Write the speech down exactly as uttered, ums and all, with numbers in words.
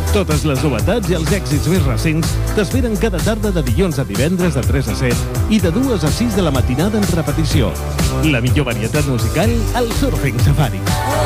Totes les novetats i els èxits més recents t'esperen cada tarda de dilluns a divendres de tres a set i de dues a sis de la matinada en repetició. La millor varietat musical al Surfing Safari.